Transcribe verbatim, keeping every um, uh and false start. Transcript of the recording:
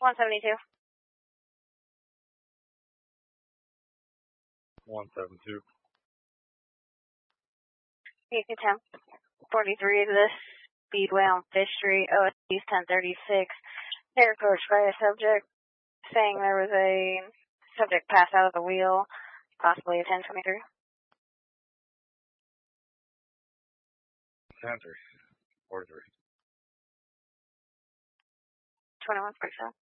one seventy-two. one seventy-two. eighteen ten. forty-three to the Speedway on Fish Street, O S D's ten thirty-six. They were approached by a subject saying there was a subject passed out of the wheel, possibly a ten twenty-three. ten three. forty-three. twenty-one forty-seven.